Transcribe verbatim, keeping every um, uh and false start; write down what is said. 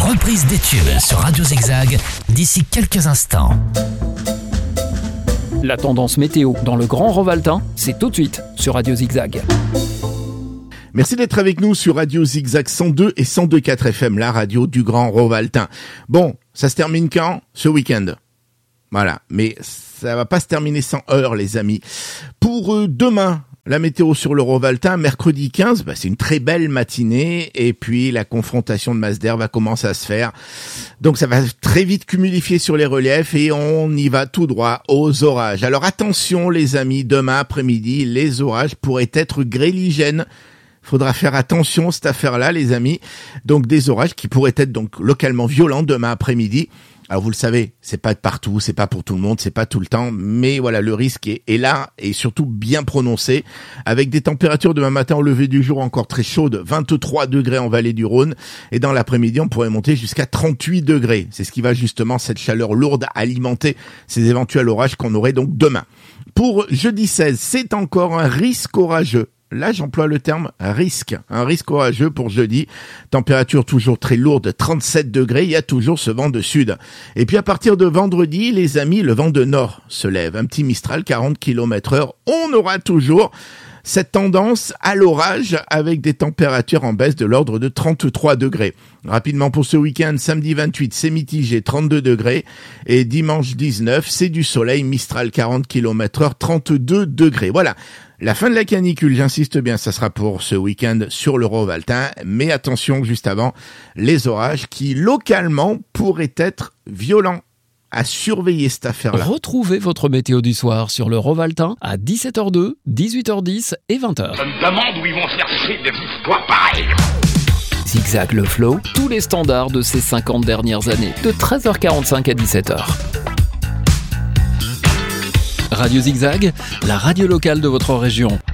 reprise des tubes sur Radio Zigzag d'ici quelques instants. La tendance météo dans le Grand Rovaltain, c'est tout de suite sur Radio Zigzag. Merci d'être avec nous sur Radio Zigzag cent deux et cent deux virgule quatre F M, la radio du Grand Rovaltain. Bon, ça se termine quand ? Ce week-end. Voilà, mais ça va pas se terminer sans heure, les amis. Pour euh, demain, la météo sur le Rovaltain, mercredi quinze, bah, c'est une très belle matinée, et puis la confrontation de masse d'air va commencer à se faire. Donc ça va très vite cumulifier sur les reliefs, et on y va tout droit aux orages. Alors attention les amis, demain après-midi, les orages pourraient être grêligènes. Faudra faire attention cette affaire-là, les amis. Donc des orages qui pourraient être donc localement violents demain après-midi. Alors vous le savez, c'est pas de partout, c'est pas pour tout le monde, c'est pas tout le temps, mais voilà, le risque est, est là et surtout bien prononcé, avec des températures demain matin au lever du jour encore très chaudes, vingt-trois degrés en vallée du Rhône, et dans l'après-midi on pourrait monter jusqu'à trente-huit degrés. C'est ce qui va justement, cette chaleur lourde, alimenter ces éventuels orages qu'on aurait donc demain. Pour jeudi seize, c'est encore un risque orageux. Là, j'emploie le terme risque, un risque orageux pour jeudi. Température toujours très lourde, trente-sept degrés, il y a toujours ce vent de sud. Et puis à partir de vendredi, les amis, le vent de nord se lève. Un petit Mistral, quarante kilomètres heure. On aura toujours cette tendance à l'orage avec des températures en baisse de l'ordre de trente-trois degrés. Rapidement pour ce week-end, samedi vingt-huit, c'est mitigé, trente-deux degrés. Et dimanche dix-neuf, c'est du soleil, Mistral, quarante kilomètres heure, trente-deux degrés. Voilà. La fin de la canicule, j'insiste bien, ça sera pour ce week-end sur le Rovaltain. Mais attention, juste avant, les orages qui, localement, pourraient être violents. À surveiller cette affaire-là. Retrouvez votre météo du soir sur le Rovaltain à dix-sept heures deux, dix-huit heures dix et vingt heures. Je me demande où ils vont chercher des histoires pareilles. Zigzag le flow, tous les standards de ces cinquante dernières années, de treize heures quarante-cinq à dix-sept heures. Radio Zigzag, la radio locale de votre région.